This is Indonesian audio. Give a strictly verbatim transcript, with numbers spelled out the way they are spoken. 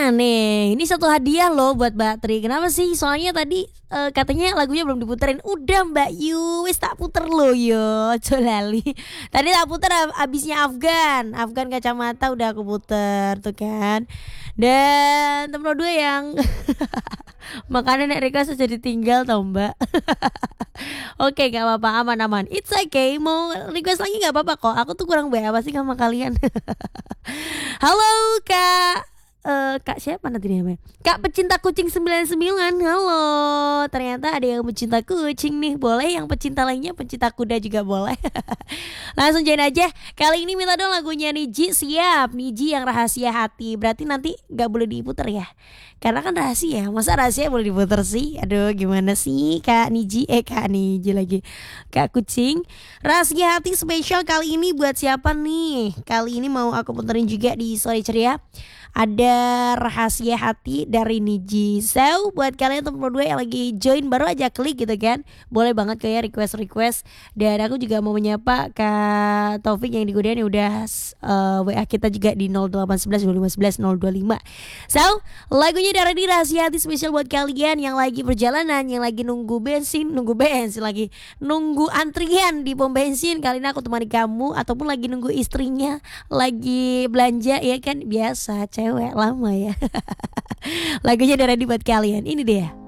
Nah nih, ini satu hadiah loh buat Mbak Tri. Kenapa sih? Soalnya tadi eh, katanya lagunya belum diputerin. Udah Mbak Yu, wis tak puter loh yo, Jolali. Tadi tak puter ab- abisnya Afgan, Afgan kacamata udah aku puter tuh kan. Dan temen dua yang makanan nek request aja ditinggal tau Mbak. Oke gak apa-apa, aman-aman. It's okay, mau request lagi gak apa-apa kok. Aku tuh kurang baik apa sih sama kalian. Halo Kak. Eh, Kak siapa nanti namanya? Kak pecinta kucing sembilan sembilan. Halo. Ternyata ada yang pecinta kucing nih. Boleh yang pecinta lainnya pecinta kuda juga boleh. Langsung join aja. Kali ini minta dong lagunya Niji. Siap. Niji yang rahasia hati. Berarti nanti gak boleh diputer ya, karena kan rahasia. Masa rahasia boleh diputer sih? Aduh gimana sih Kak Niji. Eh Kak Niji lagi, Kak kucing. Rahasia hati spesial kali ini buat siapa nih? Kali ini mau aku puterin juga di Sore Ceria. Ada rahasia hati dari Niji. So buat kalian teman berdua yang lagi join baru aja klik gitu kan, boleh banget kayak request-request. Dan aku juga mau menyapa Kak Taufik yang di Godean yang udah uh, W A kita juga di nol delapan satu satu dua lima satu satu nol dua lima. So lagunya dari di rahasia hati spesial buat kalian yang lagi perjalanan, yang lagi nunggu bensin, nunggu bensin lagi, nunggu antrian di pom bensin. Kali ini aku temani kamu, ataupun lagi nunggu istrinya lagi belanja ya kan, biasa cewek lama ya. Lagunya dari buat kalian. Ini dia.